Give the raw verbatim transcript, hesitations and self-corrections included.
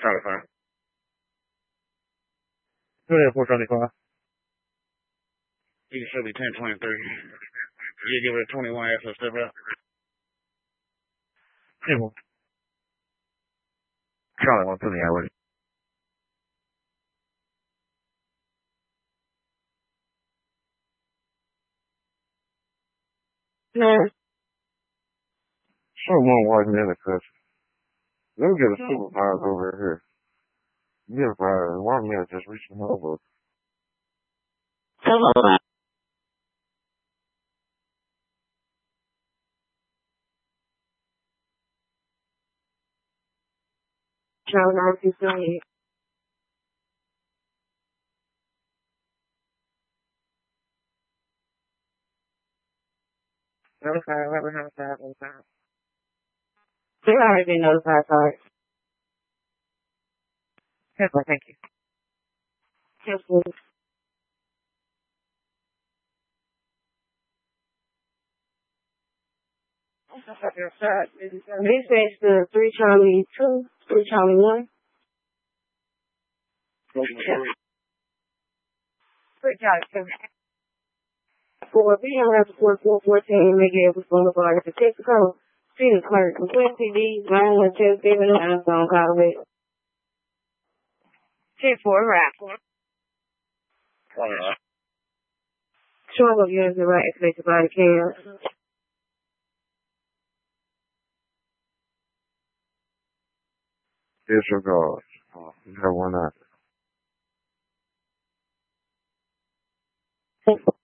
Charlie five. Juliet four Charlie five. You should be ten twenty-three. You give it a twenty-one after step up. ten one. Charlie one to the hour. No. Someone wasn't in the country. Let me get a supervisor over here. Yeah, bro. One minute just reaching over. Come on. Charlie nine two seven eight. Notified, rubber homicide, notified. They already been notified, sorry. Yes, well, thank you. Yes, please. Dispatch to three Charlie two, three Charlie one. three Charlie two. For B M F four four fourteen, Miguel Boulevard, the Texaco, City Clerk, West P D, nine one two seven, and phone call it. ten four, right. Sure, of yours the right activated body cam. Disregard. You have one out.